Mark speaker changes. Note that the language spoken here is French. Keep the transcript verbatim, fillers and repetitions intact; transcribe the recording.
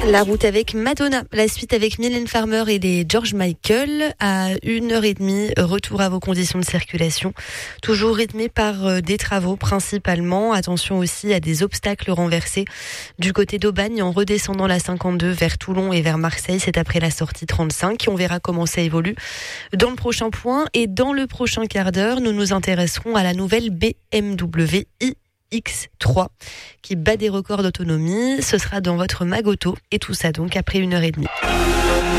Speaker 1: La route avec Madonna, la suite avec Mylène Farmer et les George Michael à une heure et demie. Retour à vos conditions de circulation, toujours rythmé par des travaux principalement. Attention aussi à des obstacles renversés du côté d'Aubagne en redescendant la cinquante-deux vers Toulon et vers Marseille. C'est après la sortie trente-cinq. On verra comment ça évolue dans le prochain point. Et dans le prochain quart d'heure, nous nous intéresserons à la nouvelle B M W i X trois qui bat des records d'autonomie. Ce sera dans votre Magoto et tout ça donc après une heure et demie.